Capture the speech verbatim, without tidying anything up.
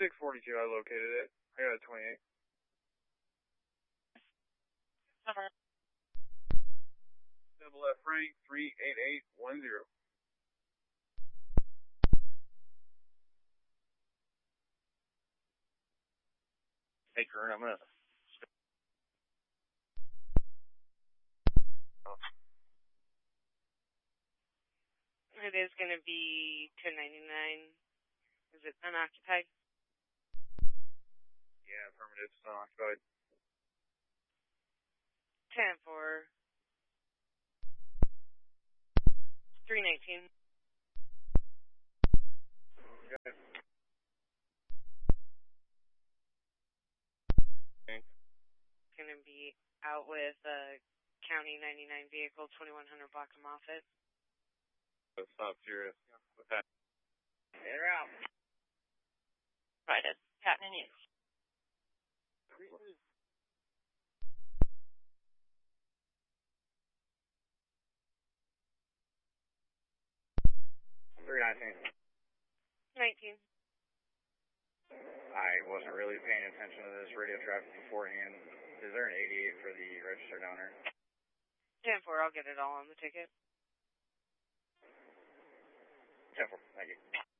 six forty-two, I located it. I got a twenty-eight. Number. Double F Frank, three eight eight one zero. Hey, Kern, I'm going to... Oh. It is going to be ten ninety-nine. Is it unoccupied? Yeah, affirmative. It's unoccupied. ten four. three nineteen. Okay. Going to be out with a County ninety-nine vehicle, twenty-one hundred block of Moffett. That's not serious. What's that? They're out. Right, it's Captain News. three nineteen. nineteen. I wasn't really paying attention to this radio traffic beforehand. Is there an eighty-eight for the registered owner? ten four, I'll get it all on the ticket. ten four, thank you.